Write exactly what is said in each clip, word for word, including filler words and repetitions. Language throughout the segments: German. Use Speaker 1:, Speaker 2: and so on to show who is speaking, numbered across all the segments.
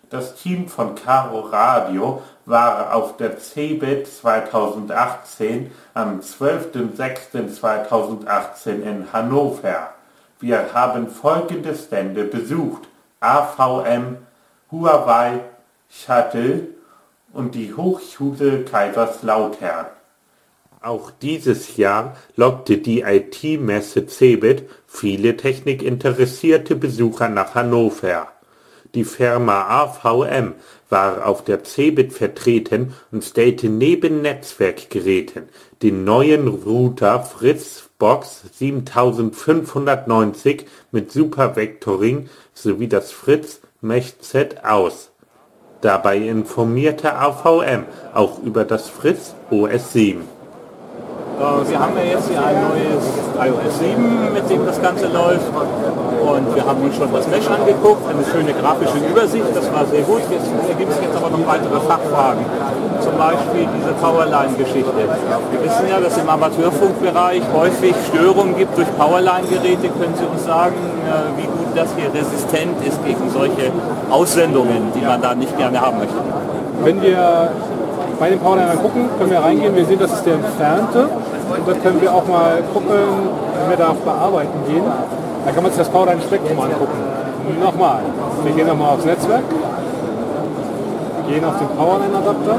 Speaker 1: Das Team von Caro Radio war auf der ceBIT zweitausendachtzehn am zwölften sechsten zweitausendachtzehn in Hannover. Wir haben folgende Stände besucht: A V M, Huawei, Shuttle und die Hochschule Kaiserslautern. Auch dieses Jahr lockte die I T-Messe ceBIT viele technikinteressierte Besucher nach Hannover. Die Firma A V M war auf der ceBIT vertreten und stellte neben Netzwerkgeräten den neuen Router Fritzbox siebentausendfünfhundertneunzig mit Super-Vectoring sowie das Fritz Mesh Z aus. Dabei informierte A V M auch über das Fritz O S sieben.
Speaker 2: Wir haben ja jetzt hier ein neues i O S sieben, mit dem das Ganze läuft, und wir haben uns schon das Mesh angeguckt, eine schöne grafische Übersicht, das war sehr gut. Jetzt gibt es jetzt aber noch weitere Fachfragen, zum Beispiel diese Powerline-Geschichte. Wir wissen ja, dass es im Amateurfunkbereich häufig Störungen gibt durch Powerline-Geräte. Können Sie uns sagen, wie gut das hier resistent ist gegen solche Aussendungen, die man da nicht gerne haben möchte?
Speaker 3: Wenn wir bei den Powerlinern gucken, können wir reingehen, wir sehen, das ist der entfernte, und da können wir auch mal gucken, wenn wir da auf Bearbeiten gehen, da kann man sich das Powerline-Spektrum angucken. Nochmal, wir gehen nochmal aufs Netzwerk, gehen auf den Powerline-Adapter,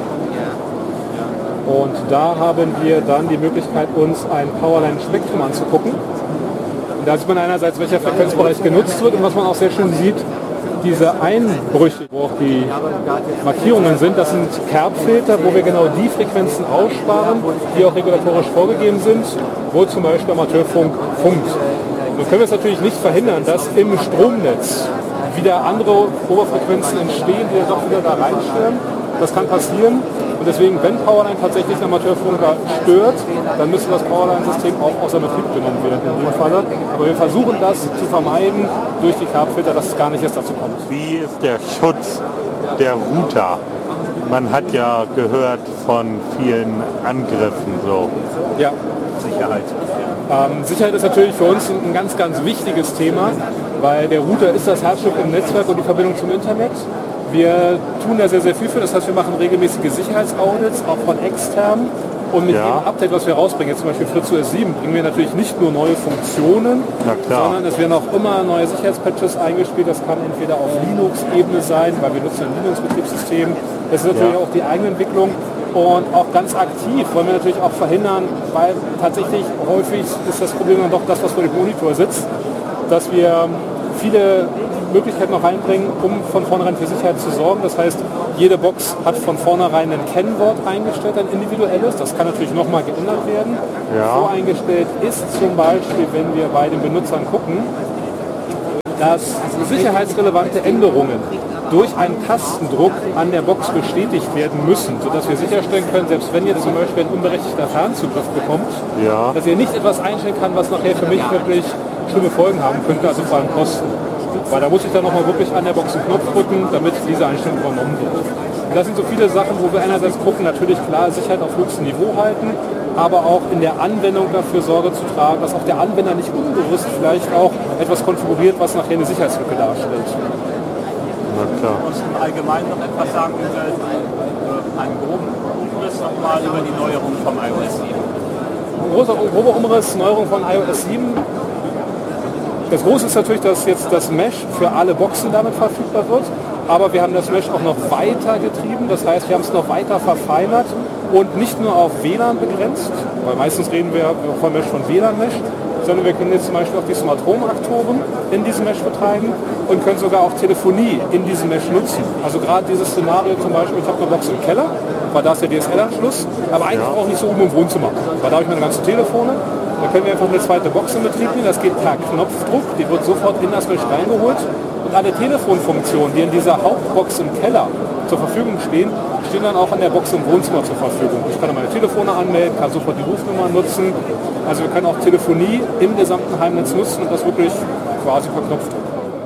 Speaker 3: und da haben wir dann die Möglichkeit, uns ein Powerline-Spektrum anzugucken. Und da sieht man einerseits, welcher Frequenzbereich genutzt wird, und was man auch sehr schön sieht, diese Einbrüche, wo auch die Markierungen sind, das sind Kerbfilter, wo wir genau die Frequenzen aussparen, die auch regulatorisch vorgegeben sind, wo zum Beispiel Amateurfunk funkt. Nun können wir es natürlich nicht verhindern, dass im Stromnetz wieder andere Oberfrequenzen entstehen, die dann doch wieder da reinstören. Das kann passieren. Und deswegen, wenn Powerline tatsächlich einen Amateurfunker stört, dann müsste das Powerline-System auch außer Betrieb genommen werden in dem Falle. Aber wir versuchen das zu vermeiden durch die Kerbfilter, dass es gar nicht erst dazu kommt.
Speaker 1: Wie ist der Schutz der Router? Man hat ja gehört von vielen Angriffen so.
Speaker 3: Ja, Sicherheit. Ähm, Sicherheit ist natürlich für uns ein ganz, ganz wichtiges Thema, weil der Router ist das Herzstück im Netzwerk und die Verbindung zum Internet. Wir tun da sehr, sehr viel für. Das heißt, wir machen regelmäßige Sicherheitsaudits, auch von extern. Und mit ja. jedem Update, was wir rausbringen, jetzt zum Beispiel Fritz O S sieben, bringen wir natürlich nicht nur neue Funktionen, sondern es werden auch immer neue Sicherheitspatches eingespielt. Das kann entweder auf Linux-Ebene sein, weil wir nutzen ein Linux-Betriebssystem. Das ist natürlich ja. auch die Eigenentwicklung. Und auch ganz aktiv wollen wir natürlich auch verhindern, weil tatsächlich häufig ist das Problem dann doch das, was vor dem Monitor sitzt, dass wir viele Möglichkeiten noch reinbringen, um von vornherein für Sicherheit zu sorgen. Das heißt, jede Box hat von vornherein ein Kennwort eingestellt, ein individuelles. Das kann natürlich nochmal geändert werden.
Speaker 1: Ja.
Speaker 3: Voreingestellt ist zum Beispiel, wenn wir bei den Benutzern gucken, dass sicherheitsrelevante Änderungen durch einen Tastendruck an der Box bestätigt werden müssen, sodass wir sicherstellen können, selbst wenn ihr zum Beispiel ein unberechtigter Fernzugriff bekommt,
Speaker 1: ja.
Speaker 3: dass ihr nicht etwas einstellen kann, was nachher für mich wirklich schlimme Folgen haben könnte, also vor allem Kosten. Weil da muss ich dann nochmal wirklich an der Box einen Knopf drücken, damit diese Einstellung übernommen wird. Und das sind so viele Sachen, wo wir einerseits gucken, natürlich klar Sicherheit auf höchstem Niveau halten, aber auch in der Anwendung dafür Sorge zu tragen, dass auch der Anwender nicht unbewusst vielleicht auch etwas konfiguriert, was nachher eine Sicherheitslücke darstellt.
Speaker 1: Na klar.
Speaker 2: Und im Allgemeinen noch etwas sagen über einen groben Umriss nochmal über die Neuerung vom i O S sieben.
Speaker 3: Ein großer, grober Umriss, Neuerung von i O S sieben. Das Große ist natürlich, dass jetzt das Mesh für alle Boxen damit verfügbar wird, aber wir haben das Mesh auch noch weiter getrieben, das heißt, wir haben es noch weiter verfeinert und nicht nur auf W L A N begrenzt, weil meistens reden wir vom Mesh von W L A N-Mesh, sondern wir können jetzt zum Beispiel auch die Smart Home-Aktoren in diesem Mesh betreiben und können sogar auch Telefonie in diesem Mesh nutzen. Also gerade dieses Szenario zum Beispiel, ich habe eine Box im Keller, weil da ist der D S L-Anschluss, aber eigentlich ja. auch nicht so oben im Wohnzimmer, weil da habe ich meine ganzen Telefone. Da können wir einfach eine zweite Box in Betrieb nehmen, das geht per Knopfdruck, die wird sofort in das Mesh reingeholt und alle Telefonfunktionen, die in dieser Hauptbox im Keller zur Verfügung stehen, stehen dann auch an der Box im Wohnzimmer zur Verfügung. Ich kann dann meine Telefone anmelden, kann sofort die Rufnummer nutzen, also wir können auch Telefonie im gesamten Heimnetz nutzen und das wirklich quasi per Knopfdruck.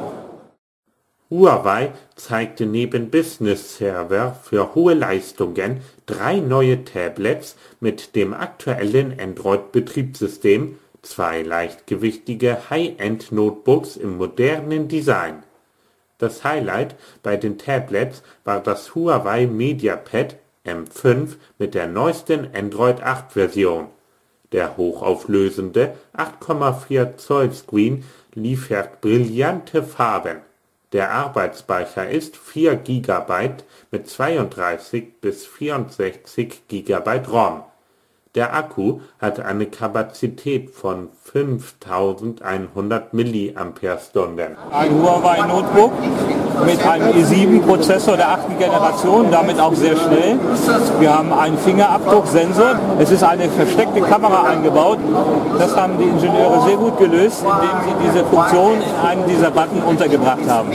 Speaker 1: Huawei zeigte neben Business-Server für hohe Leistungen drei neue Tablets mit dem aktuellen Android-Betriebssystem, zwei leichtgewichtige High-End-Notebooks im modernen Design. Das Highlight bei den Tablets war das Huawei MediaPad M fünf mit der neuesten Android acht Version. Der hochauflösende acht Komma vier Zoll Screen liefert brillante Farben. Der Arbeitsspeicher ist vier Gigabyte mit zweiunddreißig bis vierundsechzig Gigabyte ROM. Der Akku hat eine Kapazität von fünftausendeinhundert Milliampere-Stunden.
Speaker 2: Ein Huawei Notebook mit einem i sieben Prozessor der achten Generation, damit auch sehr schnell. Wir haben einen Fingerabdrucksensor. Es ist eine versteckte Kamera eingebaut. Das haben die Ingenieure sehr gut gelöst, indem sie diese Funktion in einem dieser Button untergebracht haben.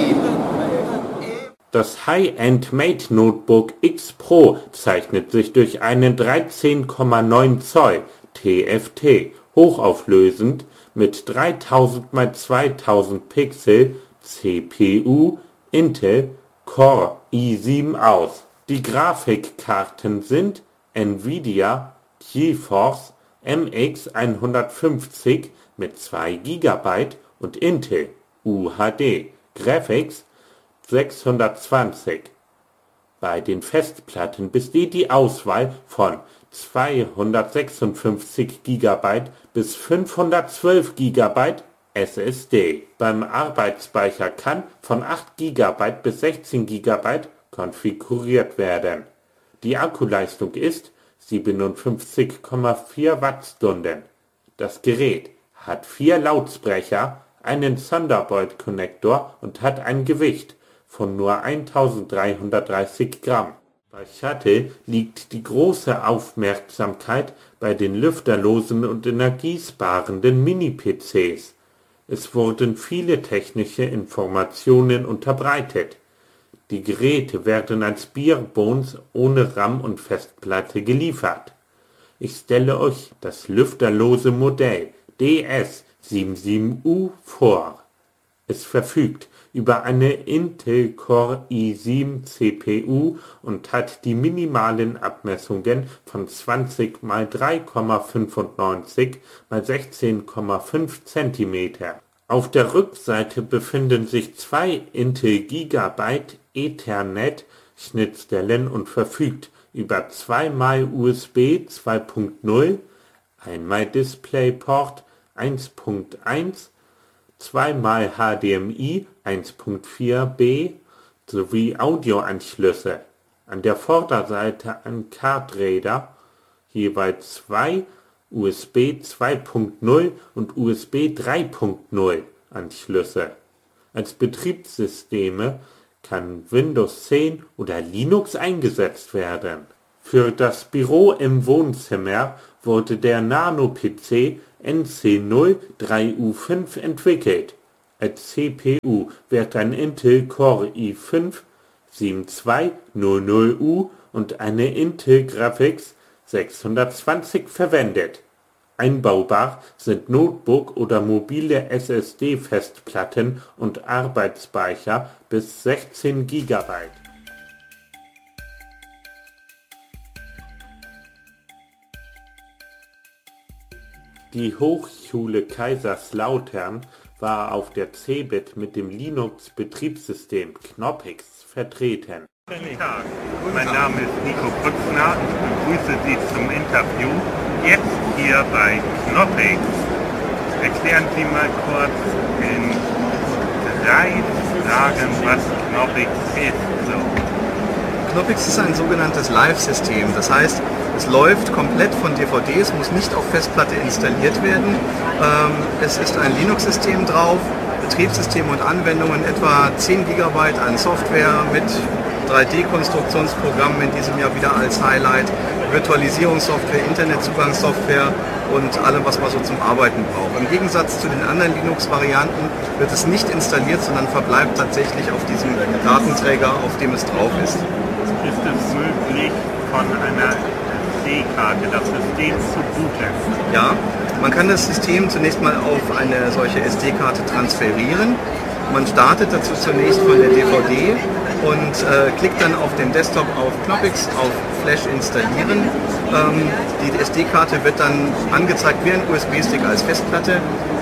Speaker 1: Das High-End Mate Notebook X Pro zeichnet sich durch einen dreizehn Komma neun Zoll T F T hochauflösend mit dreitausend mal zweitausend Pixel C P U Intel Core i sieben aus. Die Grafikkarten sind Nvidia GeForce M X hundertfünfzig mit zwei Gigabyte und Intel U H D Graphics sechshundertzwanzig. Bei den Festplatten besteht die Auswahl von zweihundertsechsundfünfzig Gigabyte bis fünfhundertzwölf Gigabyte S S D. Beim Arbeitsspeicher kann von acht Gigabyte bis sechzehn Gigabyte konfiguriert werden. Die Akkuleistung ist siebenundfünfzig Komma vier Wattstunden. Das Gerät hat vier Lautsprecher, einen Thunderbolt-Konnektor und hat ein Gewicht von nur eintausenddreihundertdreißig Gramm. Bei Shuttle liegt die große Aufmerksamkeit bei den lüfterlosen und energiesparenden Mini-P Cs. Es wurden viele technische Informationen unterbreitet. Die Geräte werden als Barebones ohne RAM und Festplatte geliefert. Ich stelle euch das lüfterlose Modell D S siebenundsiebzig U vor. Es verfügt über eine Intel Core i sieben C P U und hat die minimalen Abmessungen von zwanzig mal drei Komma fünfundneunzig mal sechzehn Komma fünf Zentimeter. Auf der Rückseite befinden sich zwei Intel Gigabyte Ethernet Schnittstellen und verfügt über zweimal U S B zwei Punkt null, einmal DisplayPort eins Punkt eins, zweimal H D M I eins Punkt vier B sowie Audioanschlüsse. An der Vorderseite ein Karträder, jeweils zwei U S B zwei Punkt null und U S B drei Punkt null Anschlüsse. Als Betriebssysteme kann Windows zehn oder Linux eingesetzt werden. Für das Büro im Wohnzimmer wurde der Nano-P C N C null drei U fünf entwickelt. Als C P U wird ein Intel Core i fünf zweiundsiebzig null null U und eine Intel Graphics sechshundertzwanzig verwendet. Einbaubar sind Notebook oder mobile S S D-Festplatten und Arbeitsspeicher bis sechzehn Gigabyte. Die Hochschule Kaiserslautern war auf der C eBIT mit dem Linux-Betriebssystem Knoppix vertreten.
Speaker 4: Guten Tag, mein Name ist Nico Brückner, ich begrüße Sie zum Interview, jetzt hier bei Knoppix. Erklären Sie mal kurz in drei Fragen, was Knoppix ist. So.
Speaker 5: Knoppix ist ein sogenanntes Live-System, das heißt, es läuft komplett von D V Ds, muss nicht auf Festplatte installiert werden. Ähm, es ist ein Linux-System drauf, Betriebssystem und Anwendungen, etwa zehn Gigabyte an Software mit drei D-Konstruktionsprogrammen in diesem Jahr wieder als Highlight, Virtualisierungssoftware, Internetzugangssoftware und allem, was man so zum Arbeiten braucht. Im Gegensatz zu den anderen Linux-Varianten wird es nicht installiert, sondern verbleibt tatsächlich auf diesem Datenträger, auf dem es drauf ist.
Speaker 4: Ist es möglich, von einer S D-Karte das System zu booten?
Speaker 5: Ja, man kann das System zunächst mal auf eine solche S D-Karte transferieren. Man startet dazu zunächst von der D V D und äh, klickt dann auf dem Desktop auf Knoppix, auf Flash installieren. Ähm, die S D-Karte wird dann angezeigt wie ein U S B-Stick als Festplatte.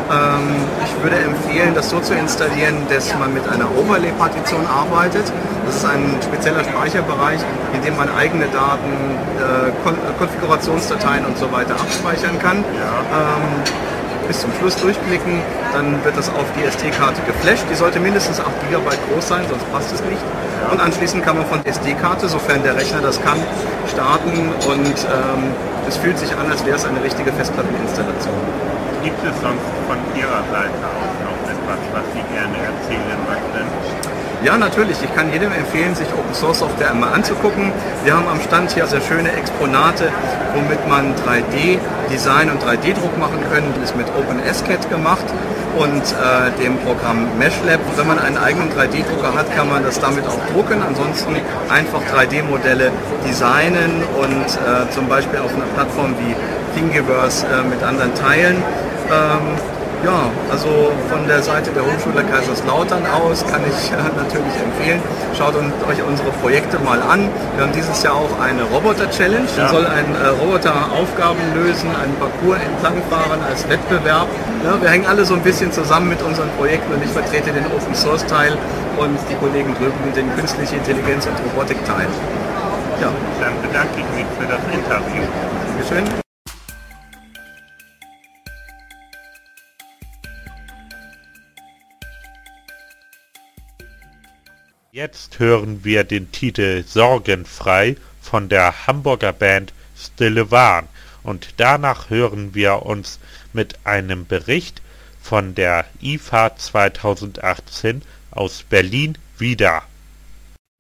Speaker 5: Ähm, ich würde empfehlen, das so zu installieren, dass man mit einer Overlay-Partition arbeitet. Das ist ein spezieller Speicherbereich, in dem man eigene Daten, äh, Kon Konfigurationsdateien und so weiter abspeichern kann. Ähm, bis zum Schluss durchklicken, dann wird das auf die S D-Karte geflasht. Die sollte mindestens acht Gigabyte groß sein, sonst passt es nicht. Und anschließend kann man von der S D-Karte, sofern der Rechner das kann, starten und ähm, es fühlt sich an, als wäre es eine richtige Festplatteninstallation.
Speaker 4: Gibt es sonst von Ihrer Seite aus noch etwas, was Sie gerne erzählen möchten?
Speaker 5: Ja, natürlich. Ich kann jedem empfehlen, sich Open Source Software einmal anzugucken. Wir haben am Stand hier sehr schöne Exponate, womit man drei D-Design und drei D-Druck machen kann. Das ist mit OpenSCAD gemacht und äh, dem Programm MeshLab. Wenn man einen eigenen drei D-Drucker hat, kann man das damit auch drucken. Ansonsten einfach drei D-Modelle designen und äh, zum Beispiel auf einer Plattform wie Thingiverse äh, mit anderen teilen. Ähm, Ja, also von der Seite der Hochschule Kaiserslautern aus kann ich äh, natürlich empfehlen, schaut und, euch unsere Projekte mal an. Wir haben dieses Jahr auch eine Roboter-Challenge. Da soll ein äh, Roboter Aufgaben lösen, einen Parcours entlangfahren als Wettbewerb. Ja, wir hängen alle so ein bisschen zusammen mit unseren Projekten und ich vertrete den Open-Source-Teil und die Kollegen drüben den künstliche Intelligenz- und Robotik-Teil. Ja.
Speaker 4: Dann bedanke ich mich für das Interview.
Speaker 5: Dankeschön.
Speaker 1: Jetzt hören wir den Titel Sorgenfrei von der Hamburger Band Stille Wahn und danach hören wir uns mit einem Bericht von der I F A zweitausendachtzehn aus Berlin wieder.